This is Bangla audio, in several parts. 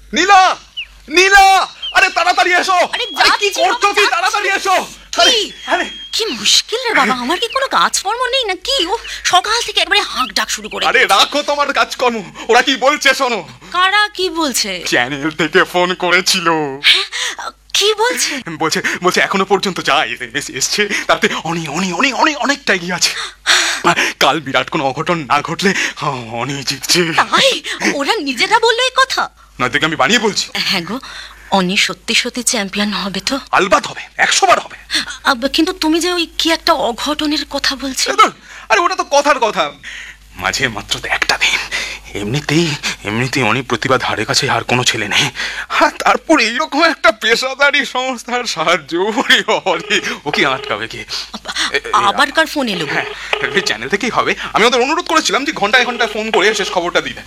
নীলা, নীলা, আরে তাড়াতাড়ি এসো। আরে কি করছো কি? তাড়াতাড়ি এসো। কি মুশকিল রে বাবা, আমার কি কোনো কাজকর্ম নেই না কি? ও সকাল থেকে একবারে হাঁক ডাক শুরু করে। আরে রাখো তোমার কাজকর্ম, ওরা কি বলছে শোনো। কারা কি বলছে? চ্যানেল থেকে ফোন করেছিল। কি বলছে? বলছে এখনো পর্যন্ত যা এসছে তাতে অনেকটা এগিয়ে আছে। কাল বিরাট কোনো অঘটন না ঘটলে অনি জিতছে। তাই ওরা নিজেরা বললো এই কথা? নয়তো আমি বানিয়ে বলছি? হ্যাঁ গো, অনি সত্যি সত্যি চ্যাম্পিয়ন হবে তো? আলবাত হবে, 100 বার হবে। কিন্তু তুমি যে ওই কি একটা অঘটনের কথা বলছো। আরে ওটা তো কথার কথা, মাঝে মাত্র তো একটা দিন। এমনিতেই অনেক প্রতিবাদ হারের কাছে আর কোনো ছেলে নেই, আর তারপর এইরকম একটা পেশাদারি সংস্থার সাহায্য ও কি আটকাবে কি? আবার কার ফোন এলো? হ্যাঁ, চ্যানেল থেকেই হবে। আমি ওদের অনুরোধ করেছিলাম যে ঘন্টায় ঘন্টায় ফোন করে শেষ খবরটা দিতে।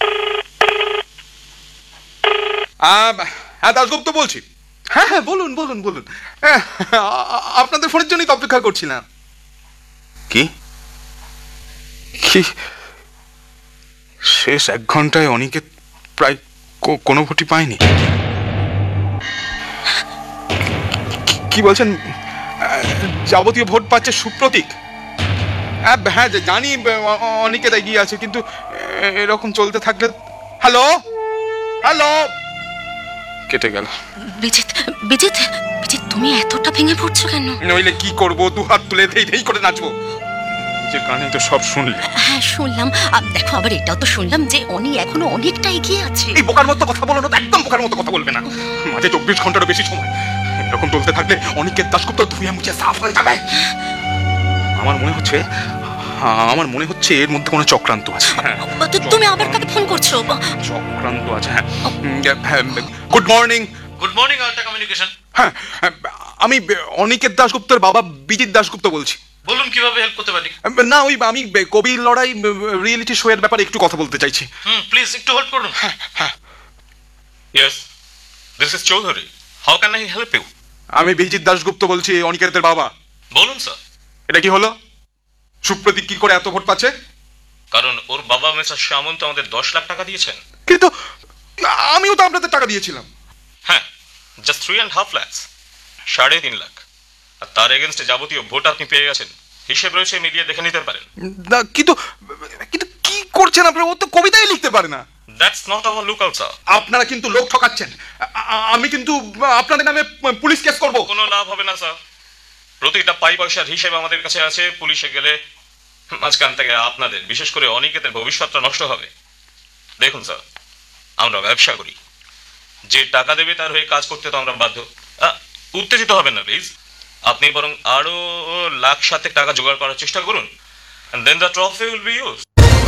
হ্যাঁ, দাশগুপ্ত বলছি। হ্যাঁ, বলুন। আপনাদের ফোনের জন্যই অপেক্ষা করছিলাম। কি শেষ 1 ঘন্টায় অনিকেত প্রায় কোনো ভোটই পায়নি? কি বলছেন? যাবতীয় ভোট পাচ্ছে সুপ্রতীক? হ্যাঁ জানি অনিকেত এগিয়ে আছে, কিন্তু এরকম চলতে থাকলে। হ্যালো, কেটে গেল। বিজিত, তুমি এতটা ভেঙে পড়ছো কেন? নইলে কি করবো, 2 হাত তুলে ধেই করে নাচবো? যে কানে তো সব শুনলে। হ্যাঁ শুনলাম, দেখো আবার এটাও তো শুনলাম যে অনি এখনো অনেকটা এগিয়ে আছে। এই বোকার মতো কথা বলো না, একদম বোকার মতো কথা বলবে না। মাঝে 24 ঘন্টারও বেশি সময়। এরকম চলতে থাকলে অনিকেত দাশগুপ্ত ধুয়ে মুছে সাফ হয়ে যাবে। আমার মনে হচ্ছে এর মধ্যে কোনো চক্রান্ত আছে। তুমি আবার কাকে ফোন করছো? চক্রান্ত আছে। হ্যাঁ, গুড মর্নিং আলটা কমিউনিকেশন। হ্যাঁ, আমি অনিকেত দাশগুপ্তের বাবা বিজিত দাশগুপ্ত বলছি। বলুন কিভাবে হেল্প করতে পারি? না, ওই আমি কবির লড়াই রিয়েলিটি শো এর ব্যাপারে একটু কথা বলতে চাইছি। প্লিজ একটু হোল্ড করুন। Yes, this is Chowdhury. How can I help you? আমি বিজিত দাশগুপ্ত বলছি, অনিকেতের বাবা। বলুন স্যার। এটা কি হলো? সুপ্রতীক কি করে এত ভোট পাচ্ছে? কারণ ওর বাবা মিস্টার সামন্ত আমাদের 10 লাখ টাকা দিয়েছেন। কিন্তু আমিও তো আপনাদের টাকা দিয়েছিলাম। হ্যাঁ, জাস্ট 3.5 lakhs, 3.5 লাখ। আর তার এগেনস্টে যাবতীয় ভোট আপনি পেয়ে গেছেন। হিসেব রয়েছে, মিলিয়ে দেখে নিতে পারেন। কিন্তু কি করছেন আপনারা? ও তো কবিতাই লিখতে পারে না। That's not our lookout sir. আপনারা কিন্তু লোক ঠকাচ্ছেন। আমি কিন্তু আপনাদের নামে পুলিশ কেস করব। কোনো লাভ হবে না স্যার। প্রতিটা পাই পয়সার হিসেব আমাদের কাছে আছে। পুলিশে গেলে মাঝখান থেকে আপনাদের, বিশেষ করে অনিকেতের ভবিষ্যৎটা নষ্ট হবে। দেখুন স্যার, আমরা ব্যবসা করি, যে টাকা দেবে তার হয়ে কাজ করতে তো আমরা বাধ্য। উত্তেজিত হবেন না প্লিজ। আপনি বরং আরো 1,00,000 টাকা জোগাড় করার চেষ্টা করুন, and then the trophy will be yours.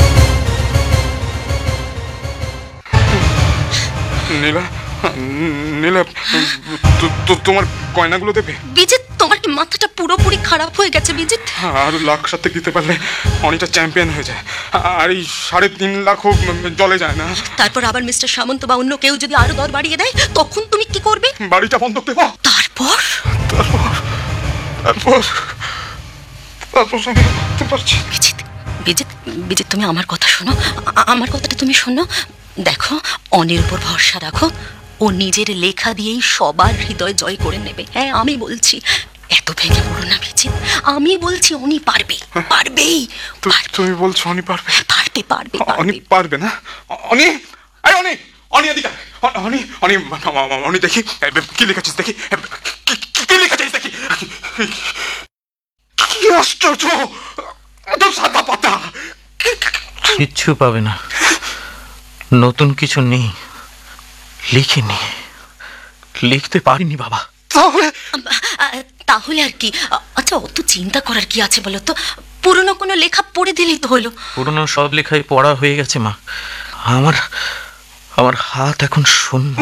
নীলা, তোমার গয়নাগুলো দেবে? বিজিত, তোমার কি মাথাটা পুরোপুরি খারাপ হয়ে গেছে বিজিত? আর 1,00,000 দিতে পারলে অনিটা চ্যাম্পিয়ন হয়ে যায়। আর এই 3.5 লাখও জলে যায় না। তারপর আবার মিস্টার সামন্ত বা অন্য কেউ যদি আরো দর বাড়িয়ে দেয়, তখন তুমি কি করবে? বাড়িটা বন্ধক দেবো। তারপর আমি ভাবতে পারছি। বিজিত, তুমি আমার কথা শোনো। আমার কথাটা তুমি শোনো। দেখো, অনির উপর ভরসা রাখো। ও নিজের লেখা দিয়েই সবার হৃদয় জয় করে নেবে। হ্যাঁ, আমি বলছি, এত ভেঙে পড়ো না বিজিত। আমি বলছি উনি পারবেই। তুমি বলছো উনি পারবে? পারবে। উনি পারবে না? অনি এদিকে। অনি দেখি কি লিখেছিস, দেখি কি আশ্চর্য, এত সাদা পাতা। কিচ্ছু পাবে না, নতুন কিছু নেই, লিখিনি, লিখতে পারিনি বাবা। তাহলে আর কি? আচ্ছা, অত চিন্তা করার কি আছে বলো তো? পুরনো কোনো লেখা পড়ে দিলেই তো হলো। পুরনো সব লেখাই পড়া হয়ে গেছে মা। আমার হাত এখন শূন্য।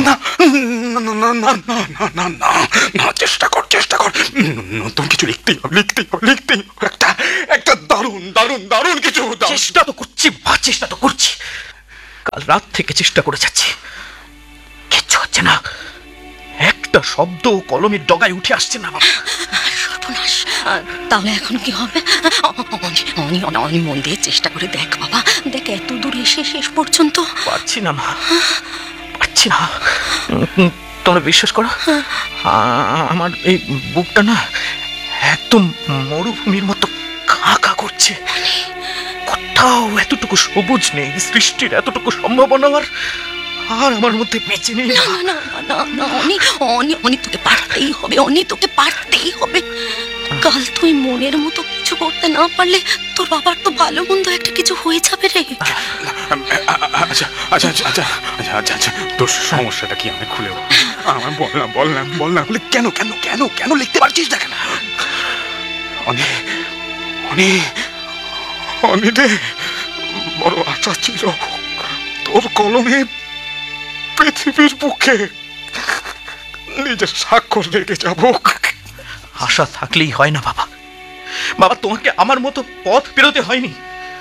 না, চেষ্টা কর। নতুন কিছু লিখতেই হবে। একটা দারুণ কিছু। চেষ্টা তো করছি। কাল রাত থেকে চেষ্টা করে যাচ্ছি, কিচ্ছু হচ্ছে না। একটা শব্দ কলমের ডগায় উঠে আসছে না বাবা। সর্বনাশ! তাহলে এখন কি হবে? অনি মন দিয়ে চেষ্টা করে দেখ বাবা, দেখ এত দূর এসে শেষ পর্যন্ত। পারছি না মা, পারছি পারছি না। তোমরা বিশ্বাস করো, আমার এই বুকটা না একদম মরুভূমির মতো খা খা করছে। কোথাও এতটুকু সবুজ নেই, সৃষ্টির এতটুকু সম্ভাবনা আর আমার মধ্যে বেঁচে নেই। না না না না, অনি অনি অনি তোকে পারতেই হবে, অনি তোকে পারতেই হবে। কাল তুই মনের মতো কিছু করতে না পারলে তোর বাবার তো ভালো মন্দ একটা কিছু হয়ে যাবে রে। আচ্ছা আচ্ছা আচ্ছা আচ্ছা আচ্ছা আচ্ছা আচ্ছা, তোর সমস্যাটা কি আমি খুলে বল। আমার বললাম বলে কেন কেন কেন কেন লিখতে পারছিস না কেন? অনেক অনেক অনেক রে, বড় আশা ছিল তোর কলমে পৃথিবীর বুকে নিজের স্বাক্ষর রেখে যাব। আশা থাকলেই হয় না বাবা। বাবা, তোমাকে আমার মতো পথ পেরোতে হয়নি।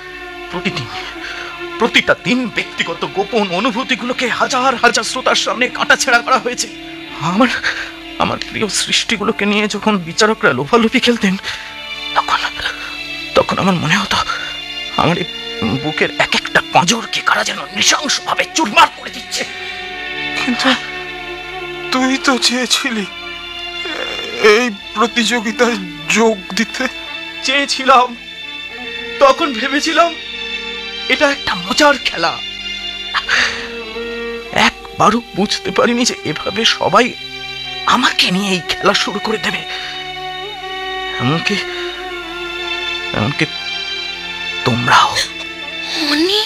প্রতিটা দিন ব্যক্তিগত গোপন অনুভূতিগুলোকে হাজার হাজার শ্রোতার সামনে কাটাছেঁড়া করা হয়েছে। আমার প্রিয় সৃষ্টিগুলোকে নিয়ে যখন বিচারকরা লোফালোফি খেলতেন, তখন আমার মনে হতো আমার এই বুকের এক একটা পাঁজরকে কারা যেন নৃশংসভাবে চুরমার করে দিচ্ছে। কিন্তু তুই তো চেয়েছিলি এই প্রতিযোগিতায় যোগ দিতে। চেয়েছিলাম, তখন ভেবেছিলাম এটা একটা মজার খেলা। একবারও বুঝতে পারিনি যে এভাবে সবাই আমাকে নিয়ে এই খেলা শুরু করে দেবে। এমনকি তোমরাও। অনি,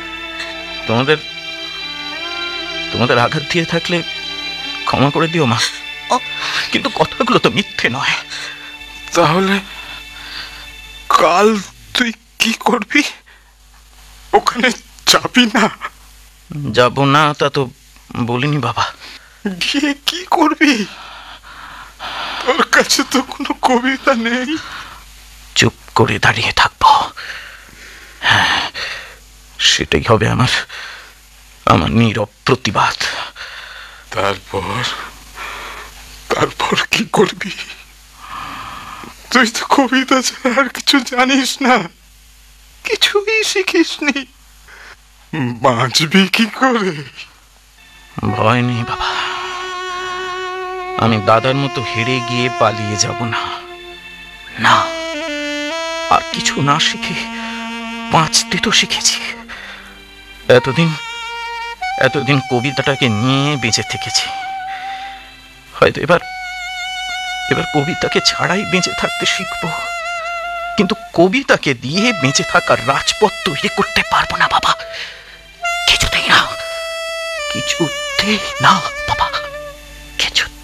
তোমাদের আঘাত দিয়ে থাকলে ক্ষমা করে দিও মা, কিন্তু কথাগুলো তো মিথ্যে নয়। তাহলে কাল তুই কি করবি? ওখানে যাবি না? যাব না তা তো বলিনি বাবা। গিয়ে কি করবি? তোর কাছে তো কোনো কবিতা নেই। চুপ করে দাঁড়িয়ে থাকবো, হ্যাঁ, সেটাই হবে আমার নীরব প্রতিবাদ। তারপর কি করবি? তুই তো কবিতা ছাড়া আর কিছু জানিস না, কিছুই শিখিসনি। বাঁচবি কি করে? ভয় নেই বাবা, আমি দাদার মতো হেরে গিয়ে পালিয়ে যাব না। না, আর কিছু না শিখে বাঁচতে তো শিখেছি। এতদিন কবিতাটাকে নিয়ে বেঁচে থেকেছি। হয়তো এবার কবিতাকে ছাড়াই বেঁচে থাকতে শিখব, কিন্তু কবিতাকে দিয়ে বেঁচে থাকার রাজপথ তৈরি করতে পারবো না বাবা। কিছুতেই না বাবা, কিছুতেই।